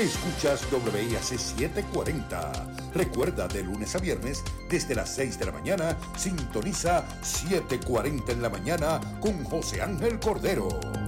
Escuchas WIAC 740. Recuerda, de lunes a viernes, desde las 6 de la mañana, sintoniza 740 en la mañana con José Ángel Cordero.